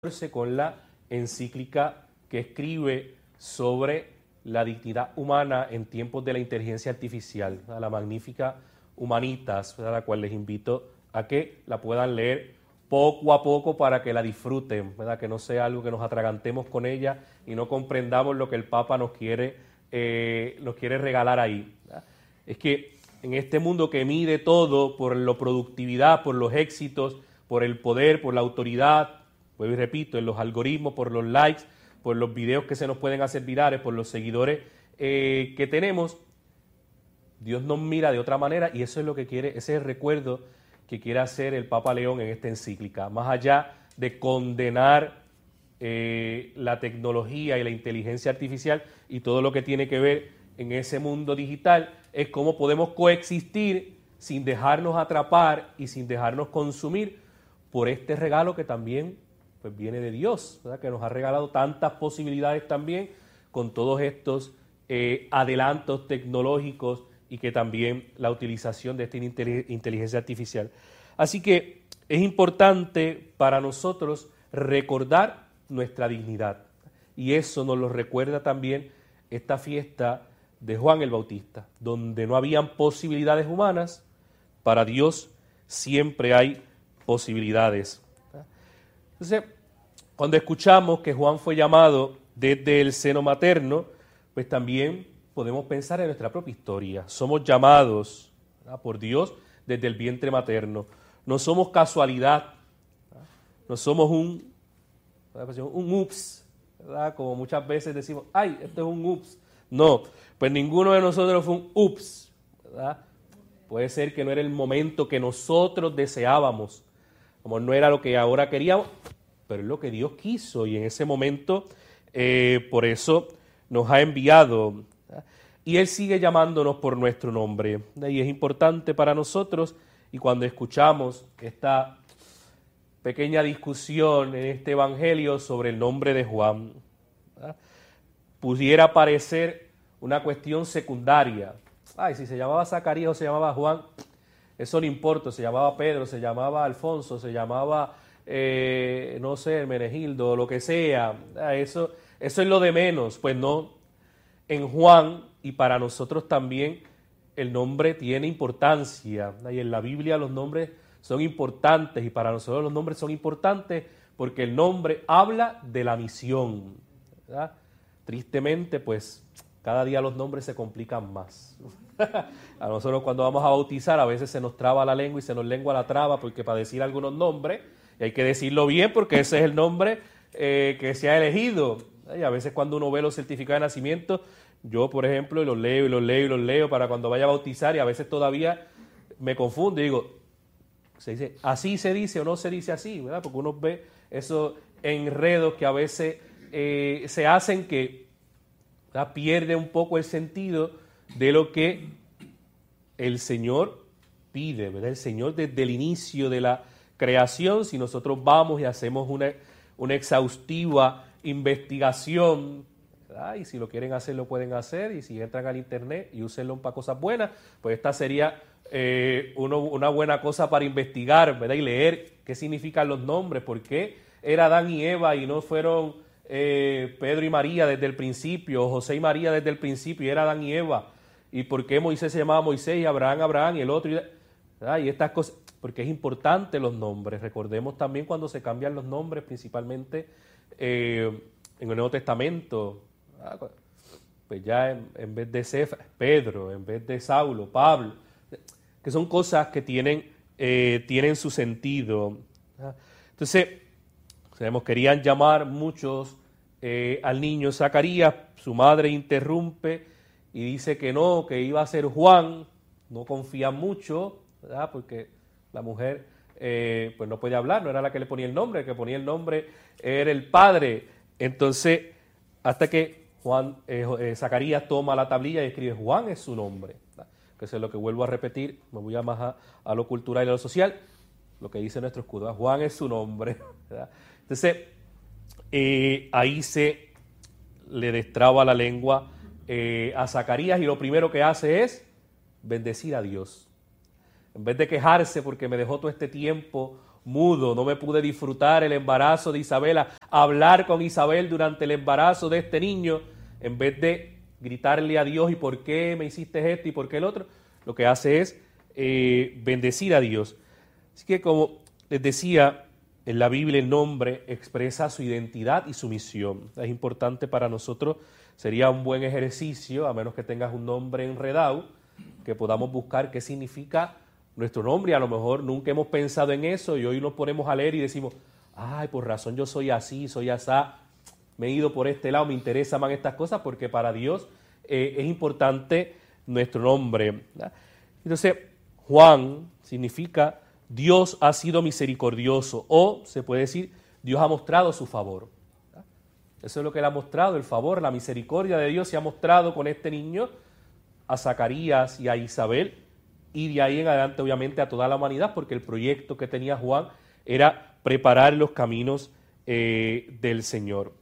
con la encíclica que escribe sobre la dignidad humana en tiempos de la inteligencia artificial, la magnífica Humanitas, a la cual les invito a que la puedan leer poco a poco para que la disfruten, ¿verdad? Que no sea algo que nos atragantemos con ella y no comprendamos lo que el Papa nos quiere regalar ahí, ¿verdad? Es que en este mundo que mide todo por la productividad, por los éxitos, por el poder, por la autoridad, pues repito, en los algoritmos, por los likes, por los videos que se nos pueden hacer virales, por los seguidores que tenemos, Dios nos mira de otra manera y eso es lo que quiere, ese es el recuerdo que quiere hacer el Papa León en esta encíclica. Más allá de condenar la tecnología y la inteligencia artificial y todo lo que tiene que ver en ese mundo digital, es cómo podemos coexistir sin dejarnos atrapar y sin dejarnos consumir por este regalo que también pues viene de Dios, ¿verdad? Que nos ha regalado tantas posibilidades también con todos estos adelantos tecnológicos y que también la utilización de esta inteligencia artificial. Así que es importante para nosotros recordar nuestra dignidad y eso nos lo recuerda también esta fiesta de Juan el Bautista, donde no habían posibilidades humanas, para Dios siempre hay posibilidades. Entonces, cuando escuchamos que Juan fue llamado desde el seno materno, pues también podemos pensar en nuestra propia historia. Somos llamados, ¿verdad?, por Dios desde el vientre materno. No somos casualidad, ¿verdad? No somos un ups, ¿verdad? Como muchas veces decimos, ay, esto es un ups. No, pues ninguno de nosotros fue un ups, ¿verdad? Puede ser que no era el momento que nosotros deseábamos, como no era lo que ahora queríamos, pero es lo que Dios quiso y en ese momento por eso nos ha enviado, ¿verdad? Y Él sigue llamándonos por nuestro nombre, ¿verdad? Y es importante para nosotros y cuando escuchamos esta pequeña discusión en este evangelio sobre el nombre de Juan, ¿verdad?, pudiera parecer una cuestión secundaria. Ay, si se llamaba Zacarías o se llamaba Juan, eso no importa, se llamaba Pedro, se llamaba Alfonso, se llamaba, no sé, Hermenegildo, lo que sea, eso es lo de menos. Pues no, en Juan y para nosotros también el nombre tiene importancia, y en la Biblia los nombres son importantes y para nosotros los nombres son importantes porque el nombre habla de la misión, ¿verdad? Tristemente, pues cada día los nombres se complican más. A nosotros cuando vamos a bautizar a veces se nos traba la lengua y se nos lengua la traba porque para decir algunos nombres y hay que decirlo bien porque ese es el nombre que se ha elegido. Y a veces cuando uno ve los certificados de nacimiento, yo por ejemplo los leo y los leo y los leo para cuando vaya a bautizar y a veces todavía me confundo y digo, se dice así se dice o no se dice así, ¿verdad? Porque uno ve esos enredos que a veces se hacen que, ¿verdad?, pierde un poco el sentido de lo que el Señor pide, ¿verdad? El Señor desde el inicio de la creación, si nosotros vamos y hacemos una exhaustiva investigación, ¿verdad?, y si lo quieren hacer lo pueden hacer, y si entran al internet y úsenlo para cosas buenas, pues esta sería una buena cosa para investigar, ¿verdad?, y leer qué significan los nombres, por qué era Adán y Eva y no fueron Pedro y María desde el principio, José y María desde el principio, y era Adán y Eva, y por qué Moisés se llamaba Moisés y Abraham y el otro, ¿verdad? Y estas cosas, porque es importante los nombres. Recordemos también cuando se cambian los nombres, principalmente en el Nuevo Testamento, ¿verdad? Pues ya en vez de Pedro, en vez de Saulo, Pablo, que son cosas que tienen su sentido, ¿verdad? Entonces, sabemos, querían llamar muchos al niño Zacarías, su madre interrumpe y dice que no, que iba a ser Juan, no confía mucho, ¿verdad?, porque la mujer pues no puede hablar, no era la que le ponía el nombre, el que ponía el nombre era el padre. Entonces, hasta que Zacarías toma la tablilla y escribe Juan es su nombre, ¿verdad?, que eso es lo que vuelvo a repetir, me voy a más a lo cultural y a lo social, lo que dice nuestro escudo, ¿verdad? Juan es su nombre, ¿verdad? Entonces, ahí se le destraba la lengua a Zacarías y lo primero que hace es bendecir a Dios. En vez de quejarse porque me dejó todo este tiempo mudo, no me pude disfrutar el embarazo de Isabela, hablar con Isabel durante el embarazo de este niño, en vez de gritarle a Dios, ¿y por qué me hiciste esto y por qué el otro? Lo que hace es bendecir a Dios. Así que, como les decía, en la Biblia el nombre expresa su identidad y su misión. Es importante para nosotros, sería un buen ejercicio, a menos que tengas un nombre enredado, que podamos buscar qué significa nuestro nombre. A lo mejor nunca hemos pensado en eso y hoy nos ponemos a leer y decimos, ay, por razón yo soy así, soy asá, me he ido por este lado, me interesan más estas cosas, porque para Dios es importante nuestro nombre, ¿verdad? Entonces, Juan significa Dios ha sido misericordioso, o se puede decir, Dios ha mostrado su favor. ¿Verdad? Eso es lo que él ha mostrado, el favor, la misericordia de Dios se ha mostrado con este niño a Zacarías y a Isabel, y de ahí en adelante obviamente a toda la humanidad, porque el proyecto que tenía Juan era preparar los caminos del Señor.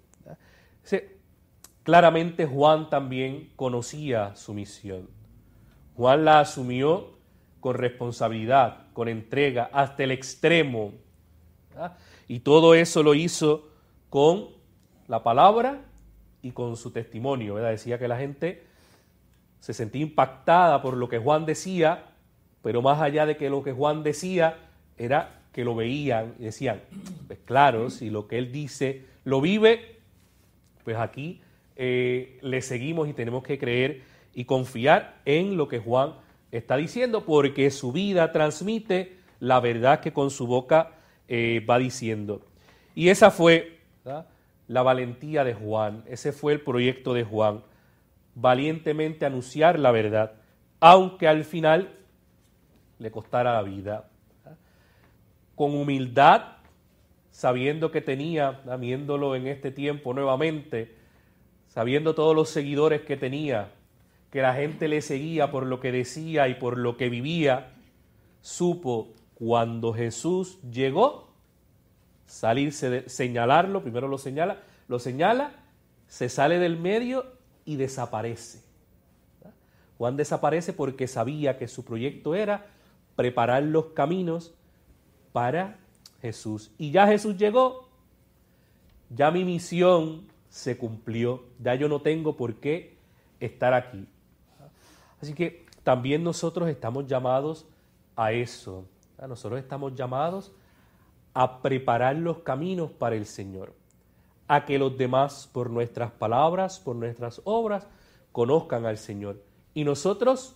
Claramente Juan también conocía su misión. Juan la asumió con responsabilidad, con entrega, hasta el extremo. ¿Verdad? Y todo eso lo hizo con la palabra y con su testimonio. ¿Verdad? Decía que la gente se sentía impactada por lo que Juan decía, pero más allá de que lo que Juan decía, era que lo veían y decían, pues claro, si lo que él dice lo vive, pues aquí le seguimos y tenemos que creer y confiar en lo que Juan está diciendo, porque su vida transmite la verdad que con su boca va diciendo. Y esa fue, ¿verdad?, la valentía de Juan, ese fue el proyecto de Juan, valientemente anunciar la verdad, aunque al final le costara la vida, ¿verdad?, con humildad, sabiendo que tenía, ¿verdad?, viéndolo en este tiempo nuevamente, sabiendo todos los seguidores que tenía, que la gente le seguía por lo que decía y por lo que vivía, supo cuando Jesús llegó salirse de señalarlo, primero lo señala, se sale del medio y desaparece. ¿Verdad? Juan desaparece porque sabía que su proyecto era preparar los caminos para Jesús. Y ya Jesús llegó, ya mi misión se cumplió, ya yo no tengo por qué estar aquí. Así que también nosotros estamos llamados a eso. Nosotros estamos llamados a preparar los caminos para el Señor, a que los demás, por nuestras palabras, por nuestras obras, conozcan al Señor. Y nosotros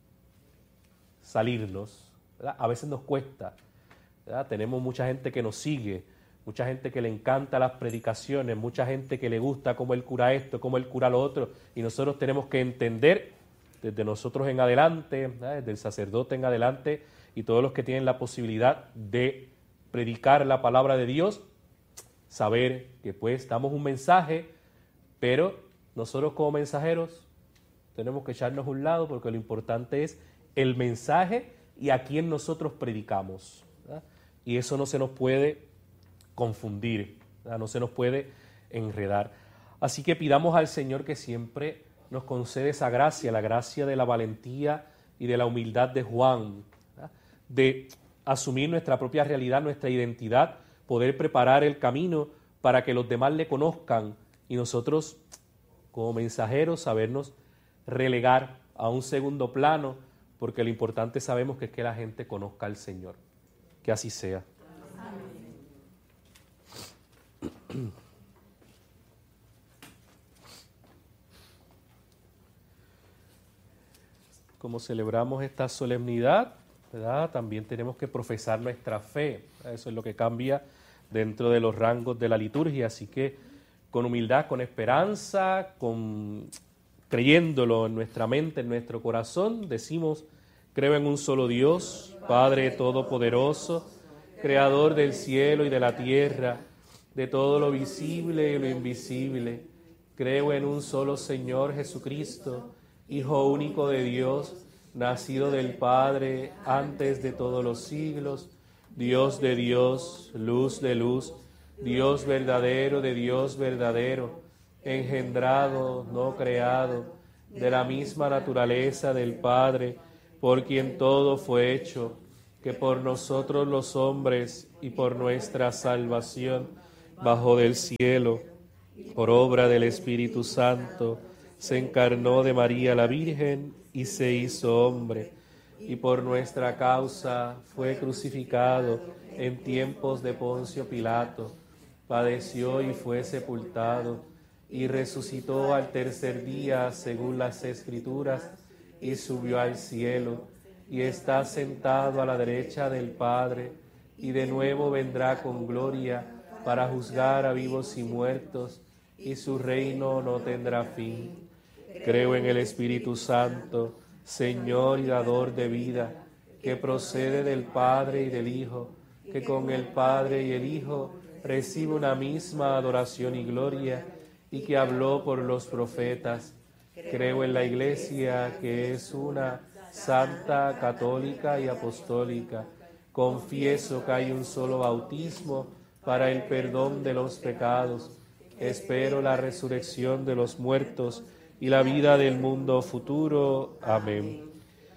salirnos, ¿verdad? A veces nos cuesta, ¿verdad? Tenemos mucha gente que nos sigue, mucha gente que le encanta las predicaciones, mucha gente que le gusta cómo él cura esto, cómo él cura lo otro, y nosotros tenemos que entender desde nosotros en adelante, ¿verdad?, desde el sacerdote en adelante, y todos los que tienen la posibilidad de predicar la palabra de Dios, saber que pues damos un mensaje, pero nosotros como mensajeros tenemos que echarnos a un lado, porque lo importante es el mensaje y a quién nosotros predicamos, ¿verdad? Y eso no se nos puede confundir, ¿verdad?, no se nos puede enredar. Así que pidamos al Señor que siempre nos concede esa gracia, la gracia de la valentía y de la humildad de Juan, ¿verdad?, de asumir nuestra propia realidad, nuestra identidad, poder preparar el camino para que los demás le conozcan y nosotros como mensajeros sabernos relegar a un segundo plano, porque lo importante sabemos que es que la gente conozca al Señor. Que así sea. Como celebramos esta solemnidad, ¿verdad?, también tenemos que profesar nuestra fe. Eso es lo que cambia dentro de los rangos de la liturgia. Así que con humildad, con esperanza, creyéndolo en nuestra mente, en nuestro corazón, decimos: creo en un solo Dios, Padre Todopoderoso, Creador del cielo y de la tierra, de todo lo visible y lo invisible. Creo en un solo Señor Jesucristo, Hijo único de Dios, nacido del Padre antes de todos los siglos, Dios de Dios, luz de luz, Dios verdadero de Dios verdadero, engendrado, no creado, de la misma naturaleza del Padre, por quien todo fue hecho. que por nosotros los hombres y por nuestra salvación bajó del cielo, por obra del Espíritu Santo, se encarnó de María la Virgen y se hizo hombre, y por nuestra causa fue crucificado en tiempos de Poncio Pilato, padeció y fue sepultado, y resucitó al tercer día según las Escrituras, y subió al cielo, y está sentado a la derecha del Padre, y de nuevo vendrá con gloria para juzgar a vivos y muertos, y su reino no tendrá fin. Creo en el Espíritu Santo, Señor y dador de vida, que procede del Padre y del Hijo, que con el Padre y el Hijo recibe una misma adoración y gloria, y que habló por los profetas. Creo en la Iglesia, que es una, santa, católica y apostólica. Confieso que hay un solo bautismo para el perdón de los pecados. Espero la resurrección de los muertos y la vida del mundo futuro. Amén.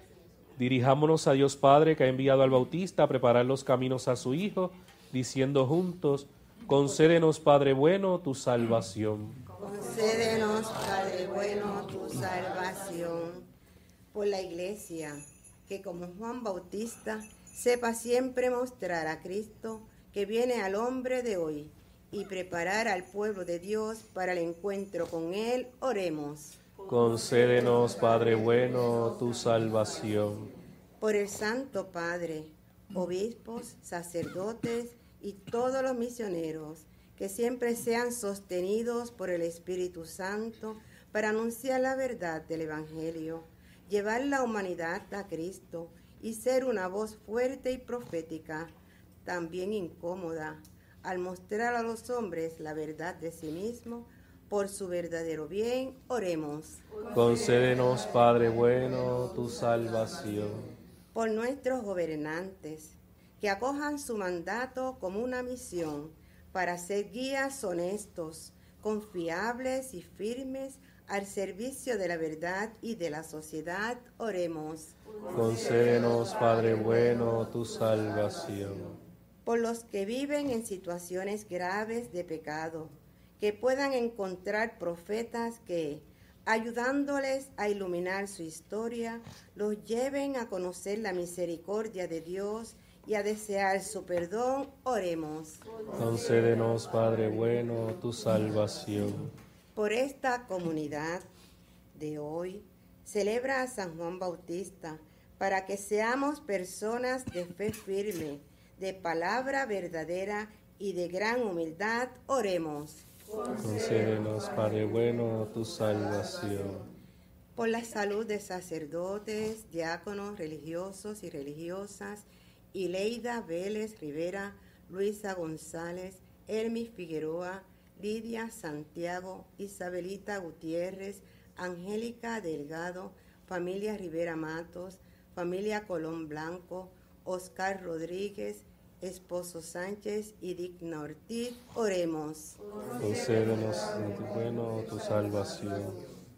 Dirijámonos a Dios Padre, que ha enviado al Bautista a preparar los caminos a su Hijo, diciendo juntos: concédenos, Padre bueno, tu salvación. Concédenos, Padre bueno, tu salvación. Por la Iglesia, que como Juan Bautista sepa siempre mostrar a Cristo que viene al hombre de hoy y preparar al pueblo de Dios para el encuentro con Él, oremos. Concédenos, Padre bueno, tu salvación. Por el Santo Padre, obispos, sacerdotes y todos los misioneros, que siempre sean sostenidos por el Espíritu Santo para anunciar la verdad del Evangelio, llevar la humanidad a Cristo y ser una voz fuerte y profética, también incómoda, al mostrar a los hombres la verdad de sí mismo. Por su verdadero bien, oremos. Concédenos, Padre bueno, tu salvación. Por nuestros gobernantes, que acojan su mandato como una misión para ser guías honestos, confiables y firmes al servicio de la verdad y de la sociedad, oremos. Concédenos, Padre bueno, tu salvación. Por los que viven en situaciones graves de pecado, que puedan encontrar profetas que, ayudándoles a iluminar su historia, los lleven a conocer la misericordia de Dios y a desear su perdón, oremos. Concédenos, Padre bueno, tu salvación. Por esta comunidad de hoy, celebra a San Juan Bautista, para que seamos personas de fe firme, de palabra verdadera y de gran humildad, oremos. Concédenos, Padre bueno, tu salvación. Por la salud de sacerdotes, diáconos, religiosos y religiosas, Ileida Vélez Rivera, Luisa González, Elmi Figueroa, Lidia Santiago, Isabelita Gutiérrez, Angélica Delgado, familia Rivera Matos, familia Colón Blanco, Oscar Rodríguez, Esposo Sánchez y Digna Ortiz, oremos. Concédenos, bueno, tu salvación.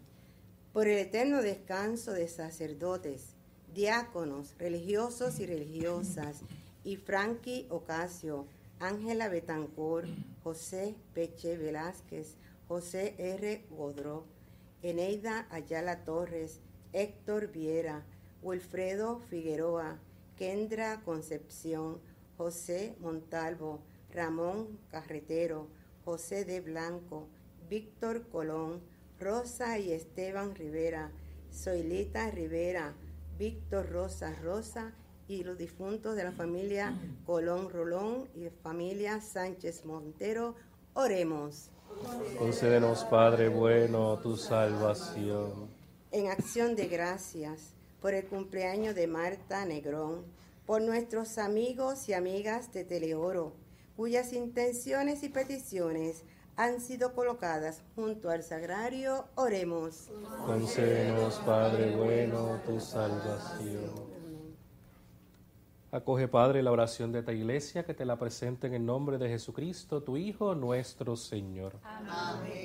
Por el eterno descanso de sacerdotes, diáconos, religiosos y religiosas, y Frankie Ocasio, Ángela Betancourt, José Peche Velázquez, José R. Godró, Eneida Ayala Torres, Héctor Viera, Wilfredo Figueroa, Kendra Concepción, José Montalvo, Ramón Carretero, José de Blanco, Víctor Colón, Rosa y Esteban Rivera, Zoilita Rivera, Víctor Rosa y los difuntos de la familia Colón Rolón y familia Sánchez Montero, oremos. Concédenos, Padre bueno, tu salvación. En acción de gracias por el cumpleaños de Marta Negrón, por nuestros amigos y amigas de Teleoro, cuyas intenciones y peticiones han sido colocadas junto al sagrario, oremos. Concédenos, Padre bueno, tu salvación. Acoge, Padre, la oración de esta iglesia, que te la presente en el nombre de Jesucristo, tu Hijo, nuestro Señor. Amén.